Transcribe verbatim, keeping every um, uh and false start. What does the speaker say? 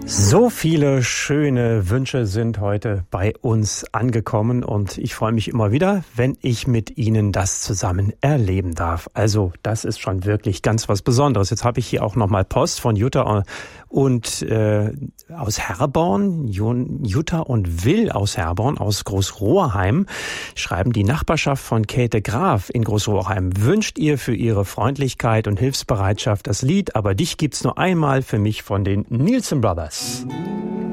So viele schöne Wünsche sind heute bei uns angekommen und ich freue mich immer wieder, wenn ich mit Ihnen das zusammen erleben darf. Also das ist schon wirklich ganz was Besonderes. Jetzt habe ich hier auch nochmal Post von Jutta und äh, aus Herborn, Jutta und Will aus Herborn, aus Großrohrheim, schreiben: Die Nachbarschaft von Käthe Graf in Großrohrheim wünscht ihr für ihre Freundlichkeit und Hilfsbereitschaft das Lied "Aber dich gibt's nur einmal" für mich von den Nielsen Brothers.